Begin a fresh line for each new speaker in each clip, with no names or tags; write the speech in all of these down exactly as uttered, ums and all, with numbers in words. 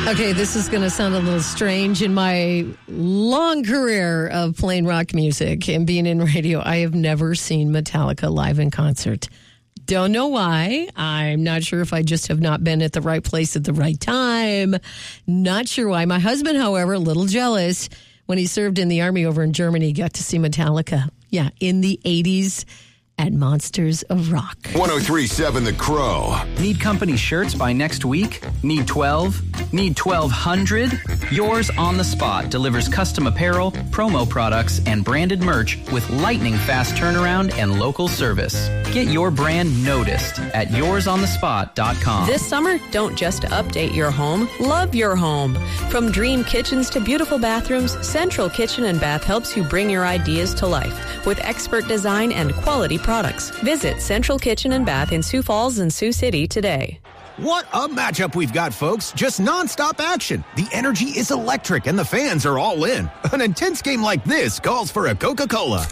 Okay, this is going to sound a little strange. In my long career of playing rock music and being in radio, I have never seen Metallica live in concert. Don't know why. I'm not sure if I just have not been at the right place at the right time. Not sure why. My husband, however, a little jealous. When he served in the Army over in Germany, got to see Metallica. Yeah, in the eighties at Monsters of Rock.
one oh three point seven The Crow.
Need company shirts by next week? Need twelve? Need twelve hundred? Yours on the Spot delivers custom apparel, promo products, and branded merch with lightning fast turnaround and local service. Get your brand noticed at yours on the spot dot com.
This summer, don't just update your home, love your home. From dream kitchens to beautiful bathrooms, Central Kitchen and Bath helps you bring your ideas to life with expert design and quality products. Visit Central Kitchen and Bath in Sioux Falls and Sioux City today.
What a matchup we've got, folks. Just nonstop action. The energy is electric and the fans are all in. An intense game like this calls for a Coca-Cola.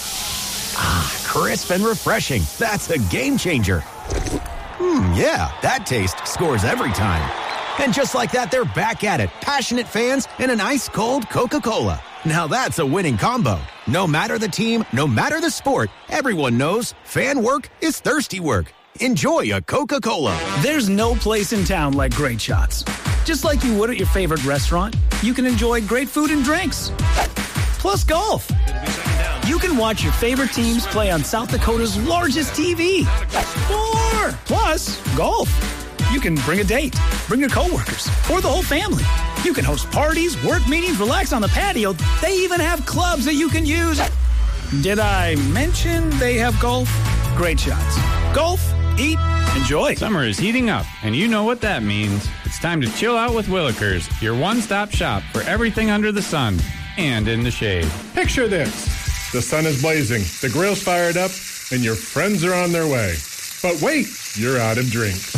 Ah, crisp and refreshing. That's a game changer. Hmm, yeah, that taste scores every time. And just like that, they're back at it. Passionate fans and an ice-cold Coca-Cola. Now that's a winning combo. No matter the team, no matter the sport, everyone knows fan work is thirsty work. Enjoy a Coca-Cola.
There's no place in town like Great Shots. Just like you would at your favorite restaurant, you can enjoy great food and drinks. Plus golf. You can watch your favorite teams play on South Dakota's largest T V. More! Plus, golf. You can bring a date, bring your coworkers, or the whole family. You can host parties, work meetings, relax on the patio. They even have clubs that you can use. Did I mention they have golf? Great Shots. Golf, eat, enjoy.
Summer is heating up, and you know what that means. It's time to chill out with Willikers, your one-stop shop for everything under the sun and in the shade.
Picture this. The sun is blazing, the grill's fired up, and your friends are on their way. But wait, you're out of drinks.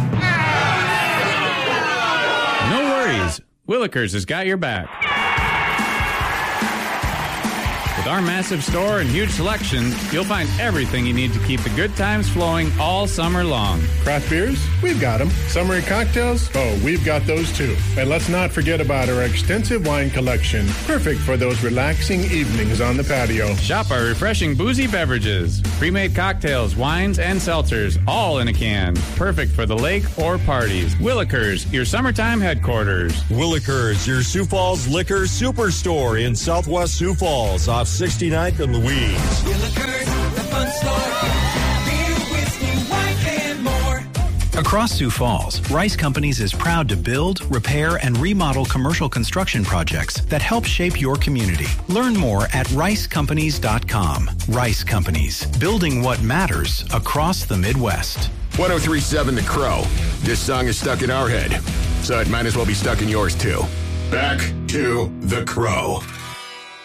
No worries. Willikers has got your back. With our massive store and huge selection, you'll find everything you need to keep the good times flowing all summer long.
Craft beers? We've got them. Summery cocktails? Oh, we've got those too. And let's not forget about our extensive wine collection, perfect for those relaxing evenings on the patio.
Shop our refreshing boozy beverages, pre-made cocktails, wines, and seltzers, all in a can. Perfect for the lake or parties. Willikers, your summertime headquarters.
Willikers, your Sioux Falls liquor superstore in Southwest Sioux Falls, off sixty-ninth and Louise.
Willikers, the fun store. Beer, whiskey, wine, and more.
Across Sioux Falls, Rice Companies is proud to build, repair, and remodel commercial construction projects that help shape your community. Learn more at rice companies dot com. Rice Companies, building what matters across the Midwest.
one oh three point seven The Crow. This song is stuck in our head, so it might as well be stuck in yours too. Back to The Crow.